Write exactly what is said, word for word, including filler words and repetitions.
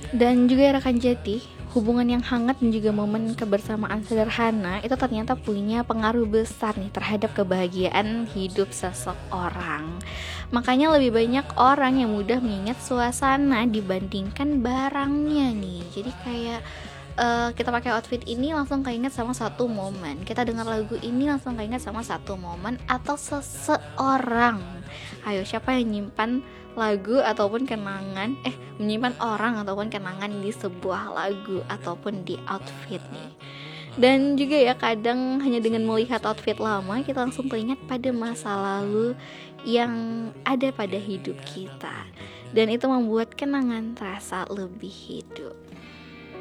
Dan juga rekan jati, hubungan yang hangat dan juga momen kebersamaan sederhana itu ternyata punya pengaruh besar nih terhadap kebahagiaan hidup seseorang. Makanya lebih banyak orang yang mudah mengingat suasana dibandingkan barangnya nih. Jadi kayak uh, kita pakai outfit ini langsung keinget sama satu momen, kita dengar lagu ini langsung keinget sama satu momen atau seseorang. Ayo, siapa yang nyimpan lagu ataupun kenangan eh menyimpan orang ataupun kenangan di sebuah lagu ataupun di outfit nih. Dan juga ya, kadang hanya dengan melihat outfit lama kita langsung teringat pada masa lalu yang ada pada hidup kita, dan itu membuat kenangan terasa lebih hidup.